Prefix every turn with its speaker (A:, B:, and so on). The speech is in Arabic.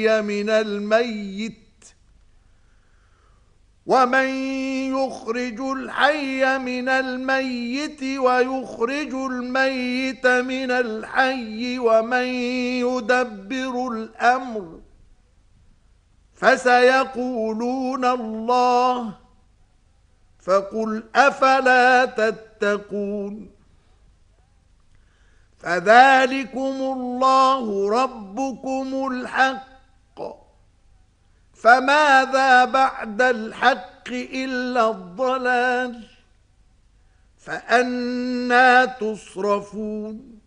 A: من الميت ومن يخرج الحي من الميت ويخرج الميت من الحي ومن يدبر الأمر فسيقولون الله فقل أفلا تتقون فذلكم الله ربكم الحق فماذا بعد الحق إلا الضلال فأنى تصرفون